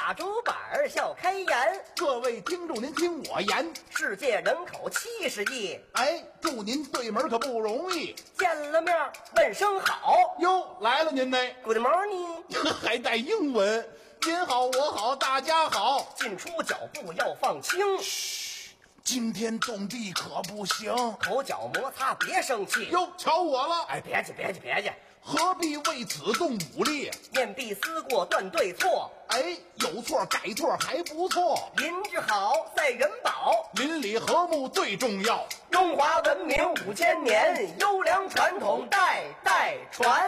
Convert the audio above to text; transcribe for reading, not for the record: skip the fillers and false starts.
大竹板笑开颜。 各位听众，您听我言， 世界人口70亿， 哎，祝您对门可不容易。 见了面问声好。 哟，来了您呢， Good morning， 还带英文。您好，我好，大家好。 进出脚步要放轻， 惊天动地可不行。 口角摩擦别生气。 哟，瞧我了， 哎，别介， 何必为此动武力？ 面壁思过断对错， 哎，有错改错还不错。 邻居好赛元宝， 邻里和睦最重要。 中华文明5000年，优良传统代代传。